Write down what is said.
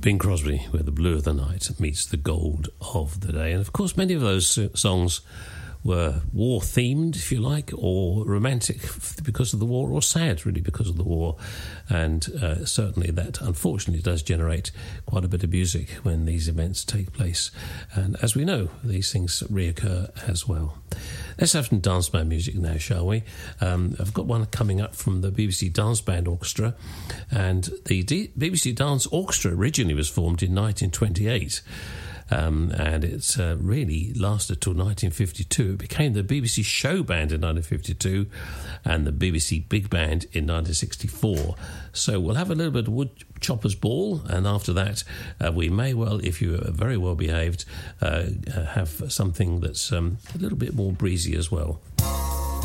Bing Crosby, where the blue of the night meets the gold of the day. And of course, many of those songs were war-themed, if you like, or romantic because of the war, or sad, really, because of the war. And certainly that, unfortunately, does generate quite a bit of music when these events take place. And as we know, these things reoccur as well. Let's have some dance band music now, shall we? I've got one coming up from the BBC Dance Band Orchestra. And the BBC Dance Orchestra originally was formed in 1928. And it's really lasted till 1952. It became the BBC Show Band in 1952 and the BBC Big Band in 1964. So we'll have a little bit of Wood Chopper's Ball, and after that we may well, if you are very well behaved, have something that's a little bit more breezy as well.